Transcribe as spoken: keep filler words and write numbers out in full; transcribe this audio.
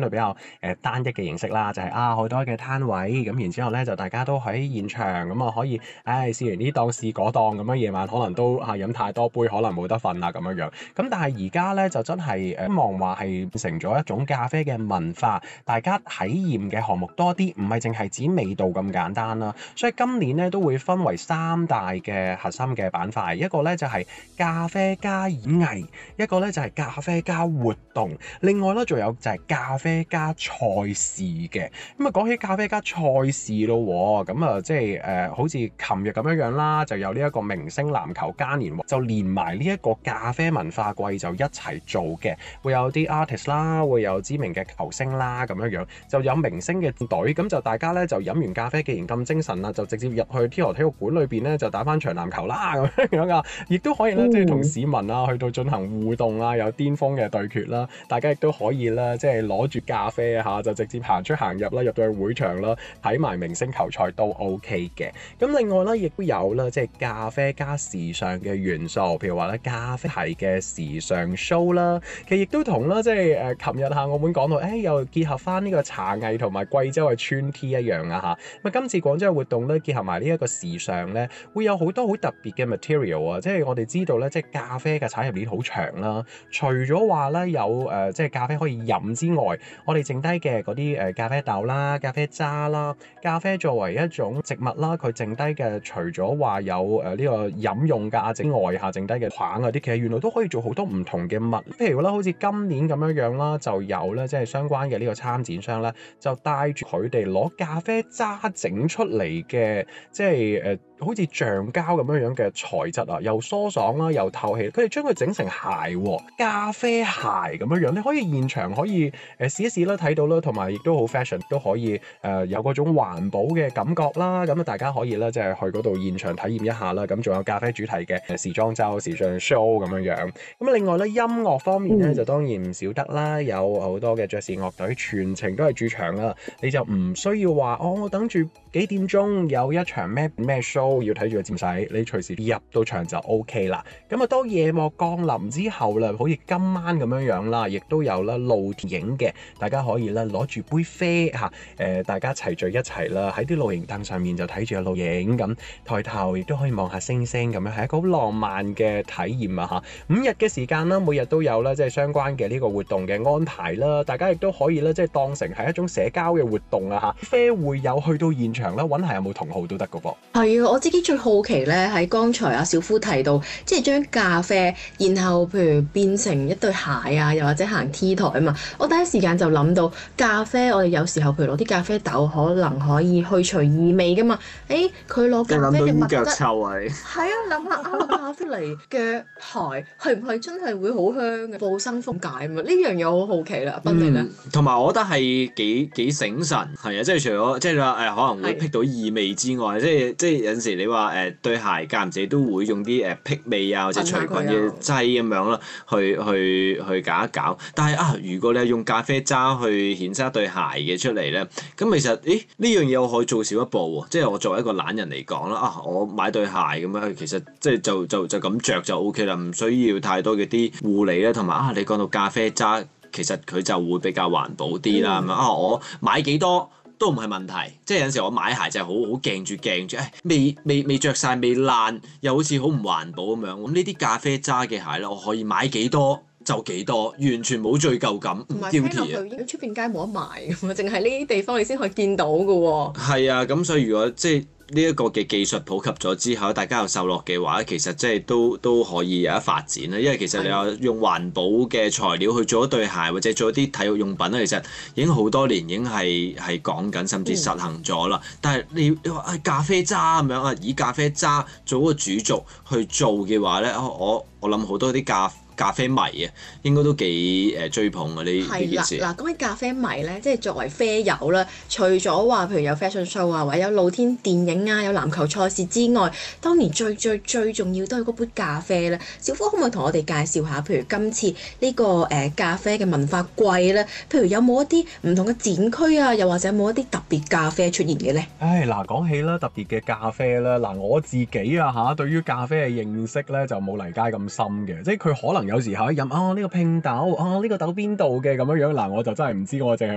對比較誒、呃、單一嘅形式啦，就係、是、啊好多嘅攤位，咁然之後咧就大家都喺現場咁啊可以，唉試完呢檔試嗰檔咁樣，夜晚可能都啊飲太多杯，可能冇得瞓啦咁樣樣。咁但係而家咧就真係誒希望話係變成咗一種咖啡嘅文化，大家體驗嘅項目多啲，唔係淨係指味道咁簡單啦。所以今年咧都會分為三大嘅核心嘅板塊，一個咧就係、是、咖啡加演藝，一個咧就係、是、咖啡加活動，另外咧仲有就係咖啡加賽事嘅。咁啊講起咖啡加賽事咯，咁啊即係誒、呃、好似琴日咁樣樣啦，就有呢一個明星籃球嘉年華，就連埋呢一個咖啡文化季就一齊做嘅，會有啲 artist 啦，會有知名嘅球星啦咁樣樣，就有明星嘅隊，咁就大家咧就飲完咖啡，既然咁精神啦，就直接入去天河體育館裏邊咧就打翻場籃球啦咁樣樣啊，亦都可以咧即係同市民啊去到進行互動啊，有巔峰嘅對決啦，大家亦都可以啦，即係攞住咖啡嚇就直接行出行入啦，入到去會場啦，睇埋明星球賽都 OK 嘅。咁另外咧亦都有啦，即係咖啡加時尚嘅元素，譬如話咧咖啡係嘅時尚 show 啦，其實亦都同啦即係誒琴日嚇澳門講到，誒、哎、又結合翻呢個茶藝同埋貴州嘅村 T 一樣啊嚇。咁今次廣州嘅活動咧結合埋呢一個時尚咧，會有好多好特別嘅 material 啊，即係我哋知道咧，即係咖啡嘅產業鏈好長啦。除咗話咧有誒、呃、即係咖啡可以飲之外，我哋剩低嘅嗰啲誒咖啡豆啦、咖啡渣啦、咖啡作為一種植物啦，佢剩低嘅除咗話有誒呢個飲用價值外，下剩低嘅棒嗰啲，其實原來都可以做好多唔同嘅物。譬如啦，好似今年咁樣樣啦，就有咧即係相關嘅呢個參展商咧，就帶住佢哋攞咖啡渣整出嚟嘅，即係誒、呃、好似橡膠咁樣樣嘅材質啊，又疏爽啦，又透氣。佢哋將佢整成鞋喎，咖啡鞋咁樣樣，你可以現場可以誒、呃、試一試啦，睇到啦，同埋亦都好 fashion，都可以誒、呃、有嗰種環保嘅感覺啦。咁啊，大家可以咧即係去嗰度現場體驗一下啦。咁仲有咖啡主題嘅時裝周、時尚 show 咁樣樣。咁另外咧，音樂方面咧就當然唔少得啦，有好多嘅爵士樂隊全程都係駐場啦，你就唔需要話哦，我等住幾點鐘有一場咩咩 show 要睇住個佔使，你隨時入到場就 OK 啦。咁啊，當夜幕降臨之後啦，好似今晚咁樣樣啦，亦都有啦露天影嘅，大家可以咧攞住杯啡嚇，誒、呃、大家齊聚一齊啦，喺啲露營凳上面就睇住個露營咁，抬頭亦都可以望下星星咁樣，係一個好浪漫嘅體驗啊嚇！五日嘅時間啦，每日都有啦，即係相關嘅呢個活動嘅安排啦，大家亦都可以咧即係當成係一種社交嘅活動啊嚇！啡會有去到現場啦，揾下有冇同好都得噶噃。 係啊，我自己最好奇咧，喺剛才阿小夫提到，即係將咖啡，然後譬如變成一對鞋啊，又或者行 T 台啊嘛。我第一時間就諗到咖啡，我哋有時候譬如攞啲咖啡豆，可能可以去除異味噶嘛。誒，佢攞咖啡嘅物質， 腳臭啊！ 係啊，諗下啊，咖啡嚟嘅鞋係唔係真係會好香嘅？護身符解啊嘛，呢樣嘢我好好奇啦。斌你咧？ 同埋我覺得係幾幾醒神，係啊，即係除咗即係話誒可能會辟到異味之外，即係即係有陣時你話誒、呃、對鞋間唔時都會用啲誒辟味啊或者除菌嘅劑咁樣啦，去去去搞一搞。但係啊，如果你係用咖啡渣去衍生一對鞋嘅出嚟咧，咁其實誒呢樣嘢我可以做少一步喎。即係我作為一個懶人嚟講啦，啊我買對鞋咁樣，其實即係就就就咁着就 O K 啦，唔需要太多嘅啲護理啦，同埋啊你講到咖啡渣。其實佢就會比較環保啲啦，咁樣、嗯、啊，我買幾多都唔係問題，即係有陣時我買鞋就係好好鏡住鏡住，誒未未未著曬未爛，又好似好唔環保咁樣。咁呢啲咖啡渣嘅鞋咧，我可以買幾多就幾多，完全冇罪疚感，唔 guilty 啊！ 喺出邊街冇得賣㗎嘛，淨係呢啲地方你先可以見到㗎喎。係啊，咁所以如果即係呢一個嘅技術普及咗之後，大家又受落嘅話，其實即係都都可以有得發展啦。因為其實你話用環保嘅材料去做一對鞋，或者做一啲體育用品咧，其實已經好多年已經係係講緊，甚至實行咗啦。嗯、但係你你話咖啡渣咁樣啊，以咖啡渣做個主軸去做嘅話咧，我我諗好多啲咖咖啡迷啊，應該都幾誒追捧嘅呢呢件事。 嗱，講起咖啡迷咧，即係作為啡友啦，除咗話譬如有 fashion show 啊，或者有露天電影啊，有籃球賽事之外，當然最最最重要都係嗰杯咖啡咧。小夫可唔可以同我哋介紹下，譬如今次呢個誒咖啡嘅文化季咧，譬如有冇一啲唔同嘅展區啊，又或者有冇一啲特別咖啡出現嘅咧？ 唉，嗱，講起啦，特別嘅咖啡啦，嗱我自己啊嚇，對於咖啡嘅認識咧就冇黎佳咁深嘅，即係佢可能有時候一飲啊呢個拼豆啊呢個豆邊度嘅咁樣樣，嗱我就真係唔知，我淨係